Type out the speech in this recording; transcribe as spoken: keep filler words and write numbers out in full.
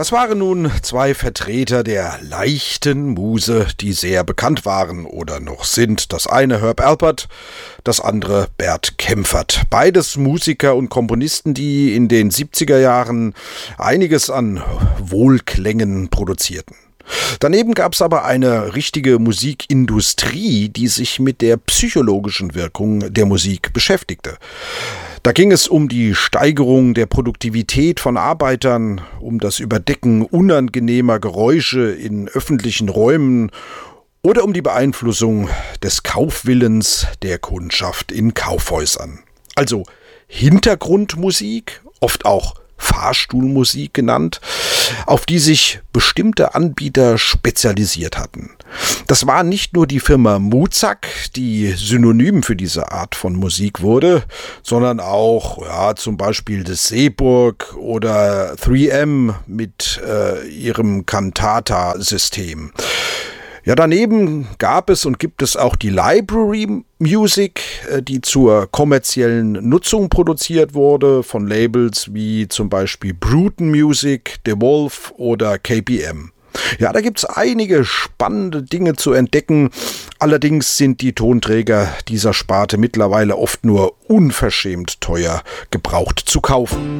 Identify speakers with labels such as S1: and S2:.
S1: Das waren nun zwei Vertreter der leichten Muse, die sehr bekannt waren oder noch sind. Das eine Herb Alpert, das andere Bert Kaempfert. Beides Musiker und Komponisten, die in den siebziger Jahren einiges an Wohlklängen produzierten. Daneben gab es aber eine richtige Musikindustrie, die sich mit der psychologischen Wirkung der Musik beschäftigte. Da ging es um die Steigerung der Produktivität von Arbeitern, um das Überdecken unangenehmer Geräusche in öffentlichen Räumen oder um die Beeinflussung des Kaufwillens der Kundschaft in Kaufhäusern. Also Hintergrundmusik, oft auch Fahrstuhlmusik genannt, auf die sich bestimmte Anbieter spezialisiert hatten. Das war nicht nur die Firma Muzak, die Synonym für diese Art von Musik wurde, sondern auch ja, zum Beispiel das Seeburg oder drei M mit äh, ihrem Cantata-System. Ja, daneben gab es und gibt es auch die Library Music, die zur kommerziellen Nutzung produziert wurde von Labels wie zum Beispiel Bruton Music, DeWolf oder K B M. Ja, da gibt's einige spannende Dinge zu entdecken. Allerdings sind die Tonträger dieser Sparte mittlerweile oft nur unverschämt teuer gebraucht zu kaufen.